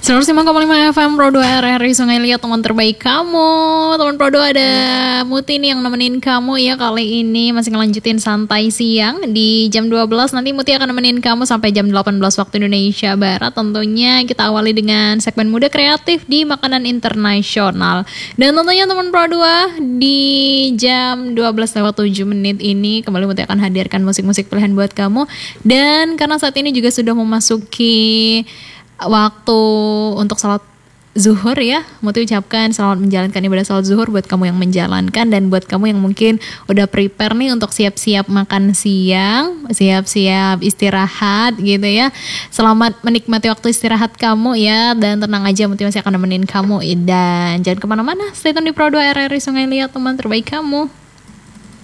105,5 FM Pro 2 RRI Sungai Liat, teman terbaik kamu. Teman Pro 2, ada Muti nih yang nemenin kamu ya. Kali ini masih ngelanjutin santai siang di jam 12. Nanti Muti akan nemenin kamu sampai jam 18 waktu Indonesia Barat. Tentunya kita awali dengan segmen Muda Kreatif di Makanan Internasional. Dan tentunya teman Pro 2, di jam 12:07 ini kembali Muti akan hadirkan musik-musik pilihan buat kamu. Dan karena saat ini juga sudah memasuki waktu untuk salat zuhur ya, Muti ucapkan selamat menjalankan ibadah salat zuhur buat kamu yang menjalankan, dan buat kamu yang mungkin udah prepare nih untuk siap-siap makan siang, siap-siap istirahat gitu ya. Selamat menikmati waktu istirahat kamu ya, dan tenang aja, Muti masih akan nemenin kamu. Dan jangan kemana-mana, stay tune di Pro 2 RRI Sungai Liat, teman terbaik kamu.